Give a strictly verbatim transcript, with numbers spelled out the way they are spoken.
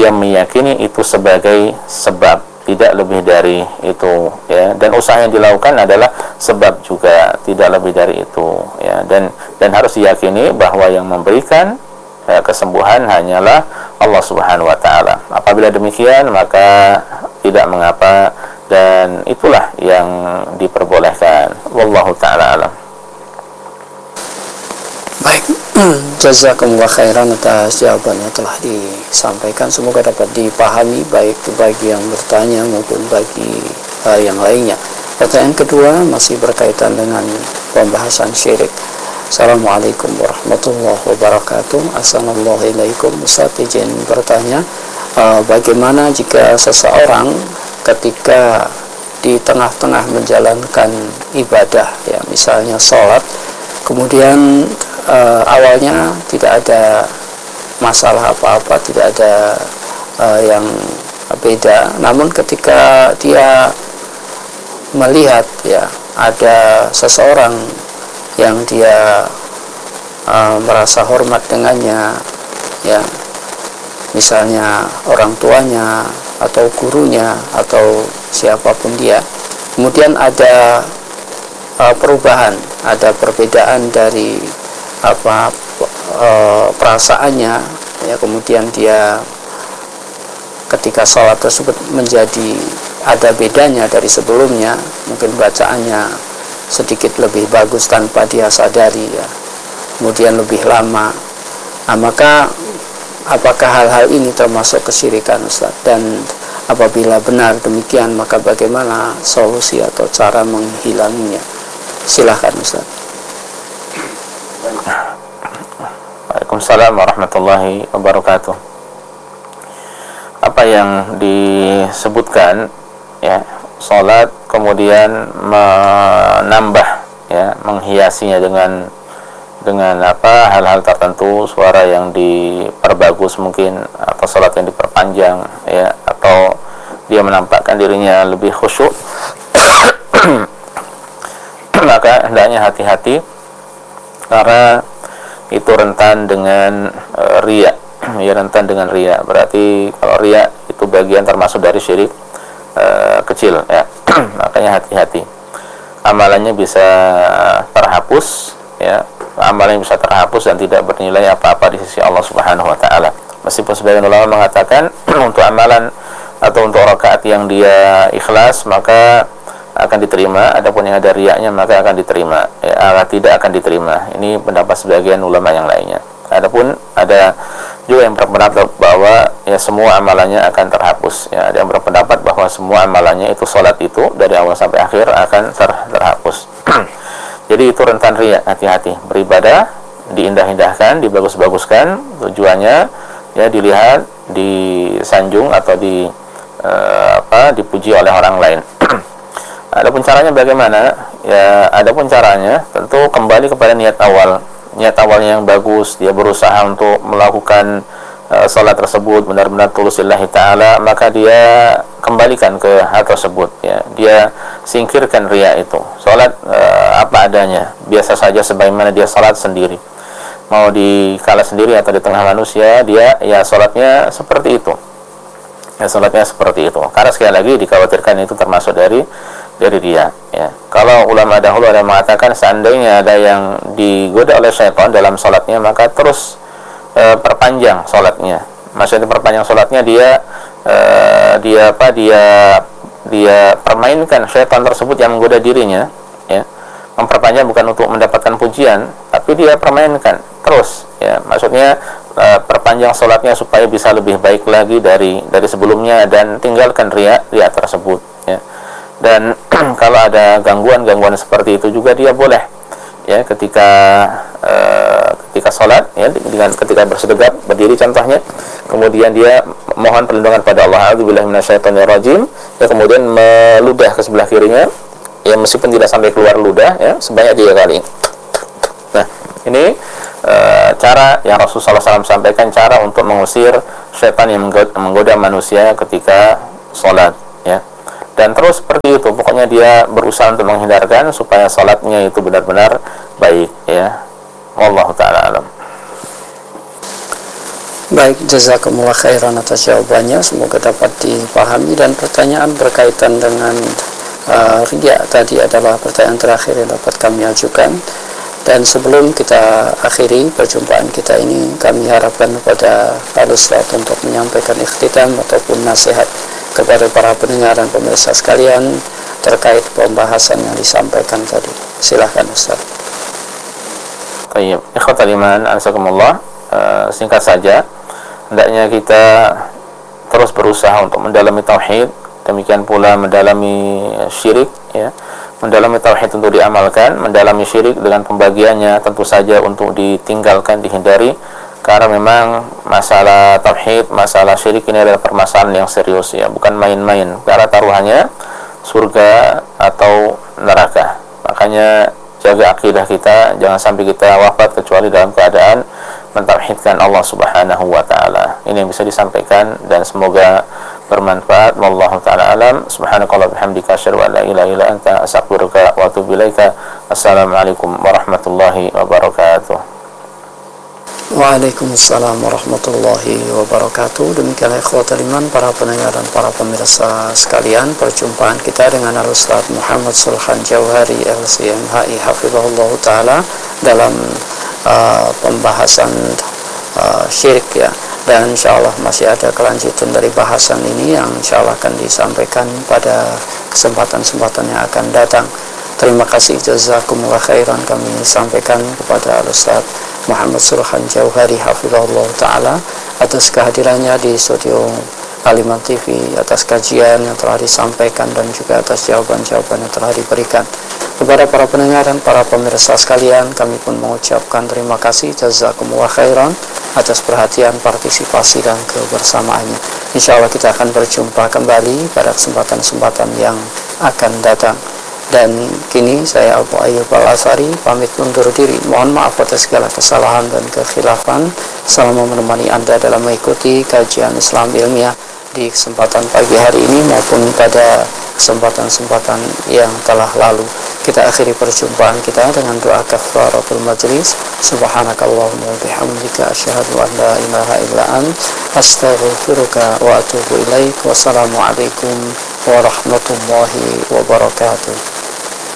dia meyakini itu sebagai sebab, tidak lebih dari itu, ya. Dan usaha yang dilakukan adalah sebab juga, tidak lebih dari itu, ya. Dan dan harus diyakini bahwa yang memberikan ya, kesembuhan hanyalah Allah Subhanahu wa taala. Apabila demikian, maka tidak mengapa, dan itulah yang diperbolehkan. Wallahu taala alam. Baik, jazakumullah khairan atas jawabannya telah disampaikan. Semoga dapat dipahami baik bagi yang bertanya maupun bagi uh, yang lainnya. Pertanyaan kedua masih berkaitan dengan pembahasan syirik. Assalamualaikum warahmatullahi wabarakatuh. Assalamualaikum. Ustaz, izin bertanya, uh, bagaimana jika seseorang ketika di tengah-tengah menjalankan ibadah, ya misalnya sholat, kemudian uh, awalnya tidak ada masalah apa-apa, tidak ada uh, yang beda, namun ketika dia melihat ya ada seseorang yang dia uh, merasa hormat dengannya, ya misalnya orang tuanya atau gurunya atau siapapun dia, kemudian ada uh, perubahan, ada perbedaan dari apa uh, perasaannya, ya kemudian dia ketika sholat tersebut menjadi ada bedanya dari sebelumnya, mungkin bacaannya sedikit lebih bagus tanpa dia sadari, ya kemudian lebih lama. Nah, maka apakah hal-hal ini termasuk kesyirikan, Ustaz? Dan apabila benar demikian, maka bagaimana solusi atau cara menghilanginya? Silahkan, Ustaz. Waalaikumsalam warahmatullahi wabarakatuh. Apa yang disebutkan, ya, sholat kemudian menambah, ya, menghiasinya dengan dengan apa hal-hal tertentu, suara yang diperbagus mungkin, atau sholat yang diperpanjang, ya, atau dia menampakkan dirinya lebih khusyuk, maka hendaknya hati-hati, karena itu rentan dengan e, riya, ya, rentan dengan riya. Berarti kalau riya itu bagian termasuk dari syirik e, kecil, ya. Makanya hati-hati, amalannya bisa terhapus, ya, amalannya bisa terhapus dan tidak bernilai apa-apa di sisi Allah Subhanahu wa taala. Meskipun sebagian ulama mengatakan untuk amalan atau untuk rakaat yang dia ikhlas maka akan diterima, adapun yang ada riyanya maka akan diterima, ya, tidak akan diterima. Ini pendapat sebagian ulama yang lainnya. Adapun ada juga yang berpendapat bahwa ya semua amalannya akan terhapus, ya. Ada yang berpendapat bahwa semua amalannya itu, sholat itu dari awal sampai akhir akan ter terhapus. Jadi itu rentan riya, hati-hati. Beribadah diindah-indahkan, dibagus-baguskan, tujuannya ya dilihat, disanjung atau di uh, apa dipuji oleh orang lain. Adapun caranya bagaimana? Ya, adapun caranya tentu kembali kepada niat awal. Niat awalnya yang bagus, dia berusaha untuk melakukan uh, salat tersebut benar-benar tulus lillahi ta'ala, maka dia kembalikan ke hal tersebut, ya. Dia singkirkan riya itu. Salat uh, apa adanya, biasa saja sebagaimana dia salat sendiri. Mau di kala sendiri atau di tengah manusia, dia ya salatnya seperti itu. Ya, salatnya seperti itu. Karena sekali lagi dikhawatirkan itu termasuk dari dari dia, ya. Kalau ulama dahulu ada yang mengatakan seandainya ada yang digoda oleh syaitan dalam sholatnya, maka terus e, perpanjang sholatnya. Maksudnya perpanjang sholatnya, dia e, dia apa dia dia permainkan syaitan tersebut yang menggoda dirinya, ya. Memperpanjang bukan untuk mendapatkan pujian, tapi dia permainkan terus, ya. Maksudnya e, perpanjang sholatnya supaya bisa lebih baik lagi dari dari sebelumnya, dan tinggalkan riya riya tersebut, ya. Dan kalau ada gangguan-gangguan seperti itu juga dia boleh, ya, ketika uh, ketika sholat, ya, dengan ketika bersedekap berdiri contohnya, kemudian dia mohon perlindungan pada Allah, a'udzubillahi minasyaitonirrajim, ya, kemudian meludah ke sebelah kirinya, ya, meskipun tidak sampai keluar ludah, ya, sebanyak tiga kali. Nah, ini uh, cara yang Rasulullah shallallahu alaihi wasallam sampaikan, cara untuk mengusir syaitan yang menggoda, menggoda manusia ketika sholat, ya. Dan terus seperti itu, pokoknya dia berusaha untuk menghindarkan supaya salatnya itu benar-benar baik, ya. Wallahu ta'ala alam. Baik, jazakumullah khairan atas jawabannya, semoga dapat dipahami. Dan pertanyaan berkaitan dengan uh, riya tadi adalah pertanyaan terakhir yang dapat kami ajukan. Dan sebelum kita akhiri perjumpaan kita ini, kami harapkan kepada Al-Ustaz untuk menyampaikan ikhtitam ataupun nasihat kepada para pendengar dan pemirsa sekalian terkait pembahasan yang disampaikan tadi. Silahkan Ustaz. Baik, ikhwatal iman, azakumullah, uh, singkat saja, hendaknya kita terus berusaha untuk mendalami tauhid, demikian pula mendalami syirik, ya. Mendalami tauhid untuk diamalkan, mendalami syirik dengan pembagiannya tentu saja untuk ditinggalkan, dihindari, karena memang masalah tauhid, masalah syirik ini adalah permasalahan yang serius, ya, bukan main-main, karena taruhannya surga atau neraka. Makanya jaga akidah kita, jangan sampai kita wafat kecuali dalam keadaan mentauhidkan Allah Subhanahu wa taala. Ini yang bisa disampaikan dan semoga bermanfaat. Wallahu taala alam. Subhanakallah bihamdika asyhadu an la ilaha illa anta astaghfiruka wa atubu ilaika. Assalamualaikum warahmatullahi wabarakatuh. Waalaikumsalam warahmatullahi wabarakatuh. Demikianlah ikhwatul iman, para pendengar dan para pemirsa sekalian, perjumpaan kita dengan Al-Ustaz Muhammad Sulhan Jauhari L C M H I hafizahullah taala dalam uh, pembahasan uh, syirik, ya. Dan insyaallah masih ada kelanjutan dari bahasan ini yang insyaallah akan disampaikan pada kesempatan-kesempatan yang akan datang. Terima kasih, jazakumullah khairan kami sampaikan kepada Al-Ustaz Muhammad Sulhan Jauhari hafizahullah taala atas kehadirannya di studio Al-Iman T V, atas kajian yang telah disampaikan dan juga atas jawaban-jawaban yang telah diberikan. Kepada para pendengar dan para pemirsa sekalian, kami pun mengucapkan terima kasih, jazakumullah khairan atas perhatian, partisipasi dan kebersamaannya. Insyaallah kita akan berjumpa kembali pada kesempatan-kesempatan yang akan datang. Dan kini saya Abu Ayyub Al-Asari pamit undur diri. Mohon maaf atas segala kesalahan dan kekhilafan selama menemani Anda dalam mengikuti kajian Islam ilmiah di kesempatan pagi hari ini maupun pada kesempatan-kesempatan yang telah lalu. Kita akhiri perjumpaan kita dengan doa kafaratul majlis. Subhanakallahumma wa bihamdika asyhadu an la ilaha illa ant astaghfiruka wa atubu ilaik. Wassalamualaikum warahmatullahi wabarakatuh.